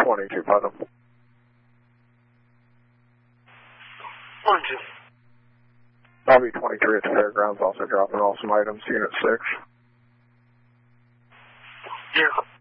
22 Putnam. 1-2. Lobby 23 at the fairgrounds, also dropping off some items, Unit 6. Yeah.